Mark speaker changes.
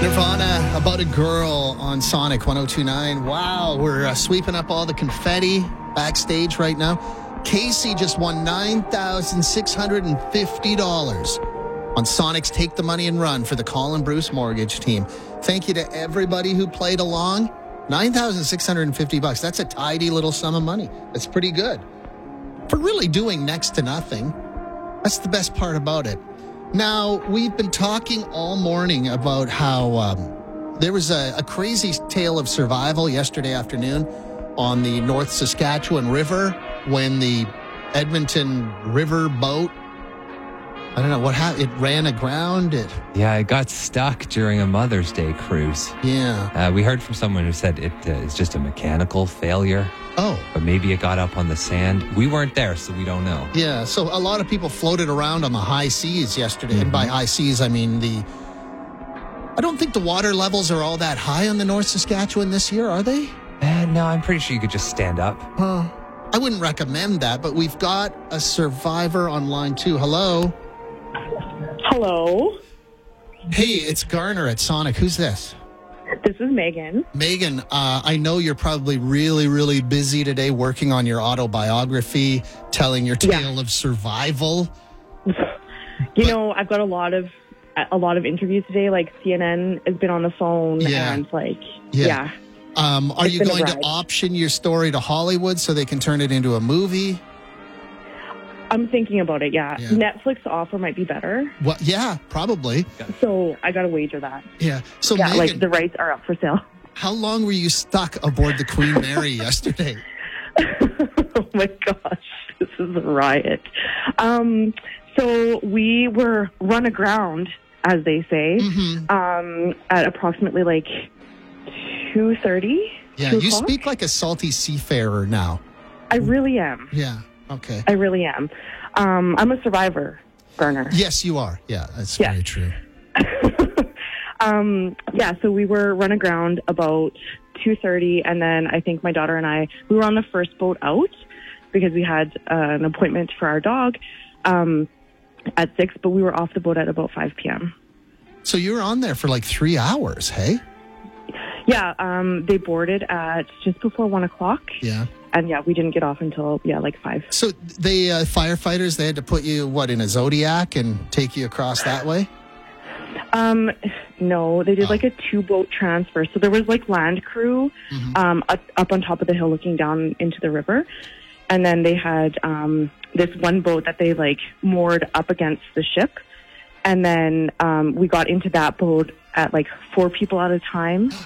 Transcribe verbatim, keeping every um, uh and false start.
Speaker 1: Nirvana, About a Girl on Sonic one oh two point nine. Wow, we're uh, sweeping up all the confetti backstage right now. Casey just won nine thousand six hundred fifty dollars on Sonic's Take the Money and Run for the Colin Bruce Mortgage team. Thank you to everybody who played along. nine thousand six hundred fifty bucks. That's a tidy little sum of money. That's pretty good. For really doing next to nothing. That's the best part about it. Now, we've been talking all morning about how um, there was a, a crazy tale of survival yesterday afternoon on the North Saskatchewan River when the Edmonton River boat, I don't know what happened, it ran aground. It,
Speaker 2: yeah, it got stuck during a Mother's Day cruise.
Speaker 1: Yeah.
Speaker 2: Uh, we heard from someone who said it uh, is just a mechanical failure.
Speaker 1: Oh.
Speaker 2: But maybe it got up on the sand. We weren't there, so we don't know.
Speaker 1: Yeah, so a lot of people floated around on the high seas yesterday. Mm-hmm. And by high seas, I mean the... I don't think the water levels are all that high on the North Saskatchewan this year, are they?
Speaker 2: Uh, no, I'm pretty sure you could just stand up.
Speaker 1: Huh. I wouldn't recommend that, but we've got a survivor on line two. Hello?
Speaker 3: Hello.
Speaker 1: Hey, it's Garner at Sonic. Who's this?
Speaker 3: This is Megan.
Speaker 1: Megan, uh, I know you're probably really, really busy today working on your autobiography, telling your tale
Speaker 3: yeah.
Speaker 1: of survival.
Speaker 3: You but, know, I've got a lot of a lot of interviews today. Like C N N has been on the phone,
Speaker 1: yeah.
Speaker 3: and like,
Speaker 1: yeah.
Speaker 3: yeah.
Speaker 1: Um, are
Speaker 3: it's
Speaker 1: you going to option your story to Hollywood so they can turn it into a movie?
Speaker 3: I'm thinking about it, yeah. yeah. Netflix offer might be better.
Speaker 1: Well, yeah, probably.
Speaker 3: So I got to wager that.
Speaker 1: Yeah. So
Speaker 3: yeah,
Speaker 1: Megan,
Speaker 3: like the rights are up for sale.
Speaker 1: How long were you stuck aboard the Queen Mary yesterday?
Speaker 3: Oh my gosh, this is a riot. Um, so we were run aground, as they say,
Speaker 1: mm-hmm.
Speaker 3: um, at approximately like two thirty.
Speaker 1: Yeah, you speak like a salty seafarer now.
Speaker 3: I really am.
Speaker 1: Yeah. Okay.
Speaker 3: I really am. Um, I'm a survivor, Garner.
Speaker 1: Yes, you are. Yeah, that's
Speaker 3: yes.
Speaker 1: very true.
Speaker 3: um, yeah, so we were run aground about two thirty, and then I think my daughter and I, we were on the first boat out because we had uh, an appointment for our dog um, at six, but we were off the boat at about five p.m.
Speaker 1: So you were on there for like three hours, hey?
Speaker 3: Yeah, um, they boarded at just before one o'clock.
Speaker 1: Yeah.
Speaker 3: And yeah, we didn't get off until, yeah, like five.
Speaker 1: So the uh, firefighters, they had to put you, what, in a Zodiac and take you across that way?
Speaker 3: Um, no, they did
Speaker 1: oh.
Speaker 3: like a two-boat transfer. So there was like land crew
Speaker 1: mm-hmm.
Speaker 3: um, up, up on top of the hill looking down into the river. And then they had um, this one boat that they like moored up against the ship. And then um, we got into that boat at like four people at a time.